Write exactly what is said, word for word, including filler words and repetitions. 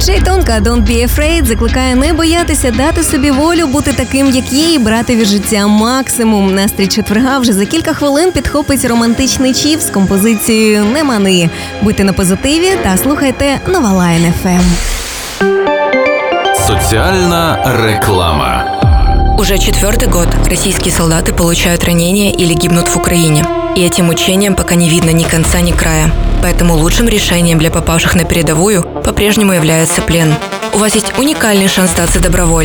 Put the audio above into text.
Діджей Тонка «Don't be afraid» закликає не боятися, дати собі волю, бути таким, як є, і брати від життя максимум. Настрій четверга вже за кілька хвилин підхопить романтичний чів з композицією «Не мани». Будьте на позитиві та слухайте Нова Лайн еф ем. Социальная реклама. Уже четвертый год российские солдаты получают ранения или гибнут в Украине. И этим мучениям пока не видно ни конца, ни края. Поэтому лучшим решением для попавших на передовую по-прежнему является плен. У вас есть уникальный шанс статься добровольцем.